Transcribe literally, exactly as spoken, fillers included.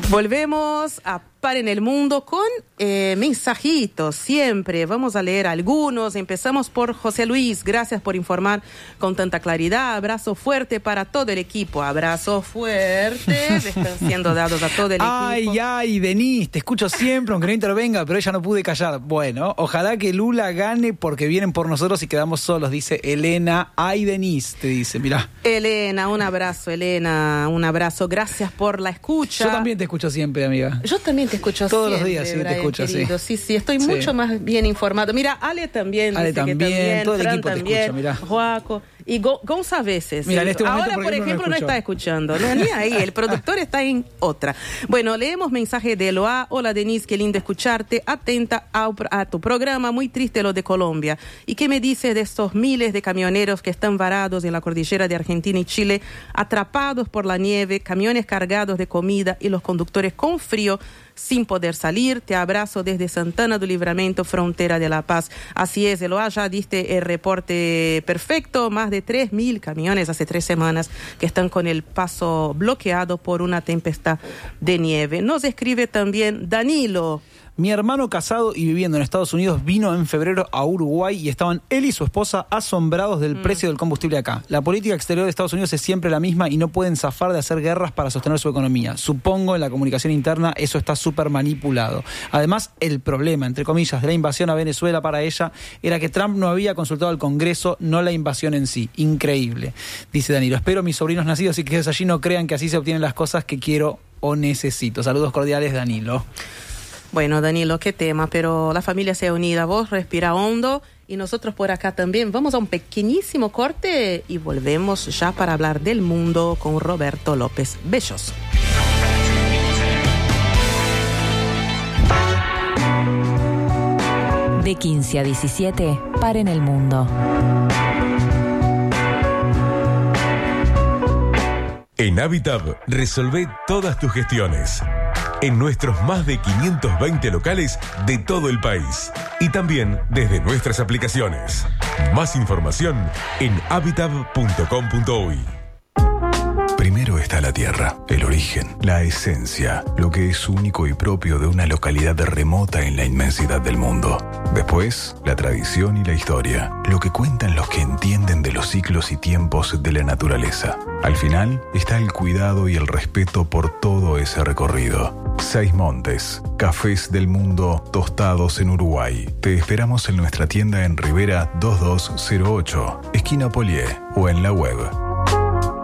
Volvemos a Par en el Mundo con eh, mensajitos, siempre. Vamos a leer algunos. Empezamos por José Luis. Gracias por informar con tanta claridad. Abrazo fuerte para todo el equipo. Abrazo fuerte. Están siendo dados a todo el ay, equipo. Ay, ay, Denise, te escucho siempre, aunque no intervenga, pero ella no pude callar. Bueno, ojalá que Lula gane porque vienen por nosotros y quedamos solos, dice Elena. Ay, Denise, te dice, mirá. Elena, un abrazo, Elena. Un abrazo. Gracias por la escucha. Yo también te escucho siempre, amiga. Yo también te escucho todos siempre, los días, sí, Brian, te escucho, querido. sí. Sí, sí, estoy sí. mucho más bien informado. Mira, Ale también, Ale dice también, que también, todo el Fran equipo te también, escucha, mirá. Joaco y Go, Gonza a veces. Mira, en este momento, ahora, por por ejemplo, ejemplo, no no está escuchando, no, ni ahí, el productor está en otra. Bueno, leemos mensaje de Eloá. Hola, Denise, qué lindo escucharte, atenta a, a tu programa, muy triste lo de Colombia. ¿Y qué me dices de estos miles de camioneros que están varados en la cordillera de Argentina y Chile, atrapados por la nieve, camiones cargados de comida y los conductores con frío, sin poder salir? Te abrazo desde Santana do Livramento, frontera de La Paz. Así es, Eloá, ya diste el reporte perfecto. Más de tres mil camiones hace tres semanas que están con el paso bloqueado por una tempestad de nieve. Nos escribe también Danilo. Mi hermano, casado y viviendo en Estados Unidos, vino en febrero a Uruguay y estaban él y su esposa asombrados del mm. precio del combustible acá. La política exterior de Estados Unidos es siempre la misma y no pueden zafar de hacer guerras para sostener su economía. Supongo en la comunicación interna eso está súper manipulado. Además, el problema, entre comillas, de la invasión a Venezuela para ella era que Trump no había consultado al Congreso, no la invasión en sí. Increíble. Dice Danilo, espero mis sobrinos nacidos y que desde allí no crean que así se obtienen las cosas que quiero o necesito. Saludos cordiales, Danilo. Bueno, Danilo, qué tema, pero la familia se ha unida. Vos respira hondo y nosotros por acá también. Vamos a un pequeñísimo corte y volvemos ya para hablar del mundo con Roberto López Belloso. De quince a diecisiete, Par en el Mundo. En Habitab, resolvé todas tus gestiones. En nuestros más de quinientos veinte locales de todo el país. Y también desde nuestras aplicaciones. Más información en habitab punto com punto uy. Primero está la tierra, el origen, la esencia, lo que es único y propio de una localidad remota en la inmensidad del mundo. Después, la tradición y la historia, lo que cuentan los que entienden de los ciclos y tiempos de la naturaleza. Al final, está el cuidado y el respeto por todo ese recorrido. Seis Montes, cafés del mundo tostados en Uruguay. Te esperamos en nuestra tienda en Rivera dos dos cero ocho, esquina Polié, o en la web